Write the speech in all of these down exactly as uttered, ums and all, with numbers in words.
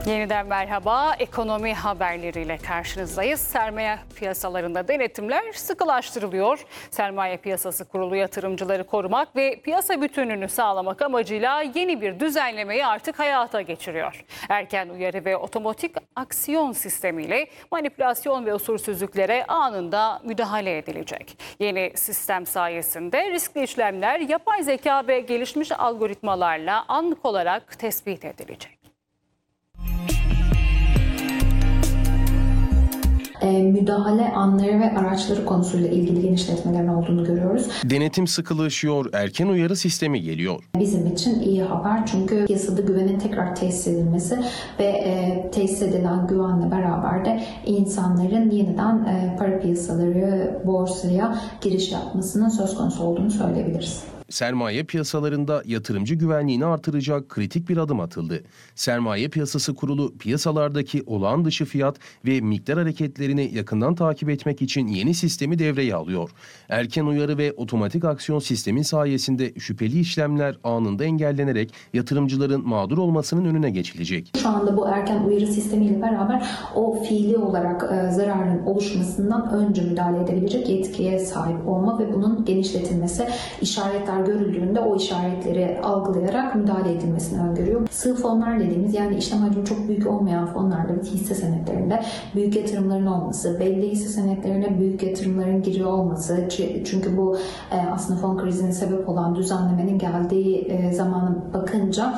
Yeniden merhaba. Ekonomi haberleriyle karşınızdayız. Sermaye piyasalarında denetimler sıkılaştırılıyor. Sermaye Piyasası Kurulu yatırımcıları korumak ve piyasa bütünlüğünü sağlamak amacıyla yeni bir düzenlemeyi artık hayata geçiriyor. Erken uyarı ve otomatik aksiyon sistemiyle manipülasyon ve usulsüzlüklere anında müdahale edilecek. Yeni sistem sayesinde riskli işlemler yapay zeka ve gelişmiş algoritmalarla anlık olarak tespit edilecek. Müdahale anları ve araçları konusuyla ilgili genişletmelerin olduğunu görüyoruz. Denetim sıkılaşıyor, erken uyarı sistemi geliyor. Bizim için iyi haber çünkü piyasada güvenin tekrar tesis edilmesi ve e, tesis edilen güvenle beraber de insanların yeniden e, para piyasaları, borsaya giriş yapmasının söz konusu olduğunu söyleyebiliriz. Sermaye piyasalarında yatırımcı güvenliğini artıracak kritik bir adım atıldı. Sermaye Piyasası Kurulu piyasalardaki olağan dışı fiyat ve miktar hareketlerini yakından takip etmek için yeni sistemi devreye alıyor. Erken uyarı ve otomatik aksiyon sistemi sayesinde şüpheli işlemler anında engellenerek yatırımcıların mağdur olmasının önüne geçilecek. Şu anda bu erken uyarı sistemiyle beraber o fiili olarak e, zararın oluşmasından önce müdahale edebilecek yetkiye sahip olma ve bunun genişletilmesi, işaretler görüldüğünde o işaretleri algılayarak müdahale edilmesini öngörüyor. Sığ fonlar dediğimiz, yani işlem hacmi çok büyük olmayan fonlarda ve hisse senetlerinde büyük yatırımların olması, belli hisse senetlerine büyük yatırımların giriyor olması, çünkü bu aslında fon krizine sebep olan düzenlemenin geldiği zamana bakınca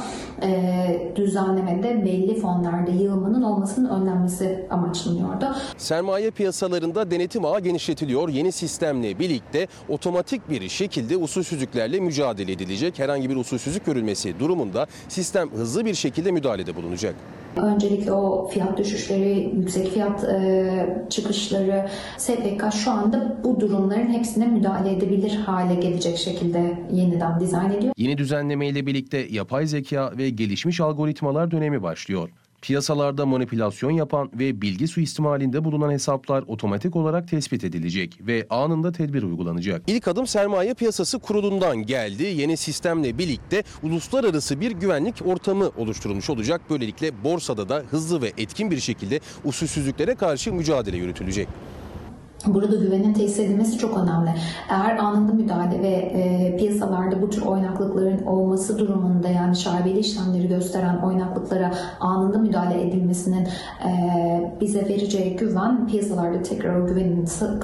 düzenlemede belli fonlarda yığılmanın olmasının önlenmesi amaçlanıyordu. Sermaye piyasalarında denetim ağı genişletiliyor. Yeni sistemle birlikte otomatik bir şekilde usulsüzlüklerle mücadele edilecek. Herhangi bir usulsüzlük görülmesi durumunda sistem hızlı bir şekilde müdahalede bulunacak. Öncelikle o fiyat düşüşleri, yüksek fiyat e, çıkışları, S P K şu anda bu durumların hepsine müdahale edebilir hale gelecek şekilde yeniden dizayn ediyor. Yeni düzenleme ile birlikte yapay zeka ve gelişmiş algoritmalar dönemi başlıyor. Piyasalarda manipülasyon yapan ve bilgi suistimalinde bulunan hesaplar otomatik olarak tespit edilecek ve anında tedbir uygulanacak. İlk adım Sermaye Piyasası Kurulu'ndan geldi. Yeni sistemle birlikte uluslararası bir güvenlik ortamı oluşturulmuş olacak. Böylelikle borsada da hızlı ve etkin bir şekilde usulsüzlüklere karşı mücadele yürütülecek. Burada güvenin tesis edilmesi çok önemli. Eğer anında müdahale ve e, piyasalarda bu tür oynaklıkların olması durumunda, yani şaibeli işlemleri gösteren oynaklıklara anında müdahale edilmesinin e, bize vereceği güven, piyasalarda tekrar o güvenin